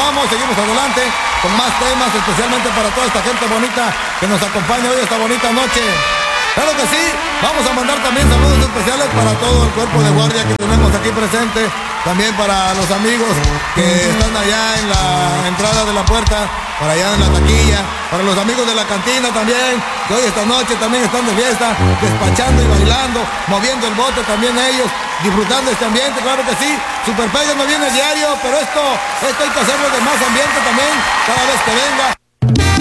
continuamos, seguimos adelante con más temas, especialmente para toda esta gente bonita que nos acompaña hoy esta bonita noche. Claro que sí, vamos a mandar también saludos especiales para todo el cuerpo de guardia que tenemos aquí presente, también para los amigos que están allá en la entrada de la puerta, para allá en la taquilla, para los amigos de la cantina también, que hoy esta noche también están de fiesta, despachando y bailando, moviendo el bote también ellos, disfrutando este ambiente, claro que sí. Super Pega no viene diario, pero esto hay que hacerlo de más ambiente también, cada vez que venga.